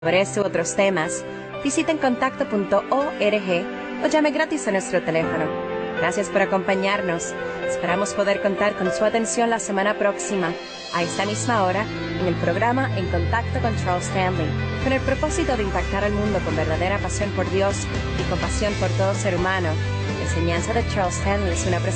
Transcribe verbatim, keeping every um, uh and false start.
Sobre este u otros temas, visiten contacto punto org o llame gratis a nuestro teléfono. Gracias por acompañarnos. Esperamos poder contar con su atención la semana próxima, a esta misma hora, en el programa En Contacto con Charles Stanley, con el propósito de impactar al mundo con verdadera pasión por Dios y compasión por todo ser humano. La enseñanza de Charles Stanley es una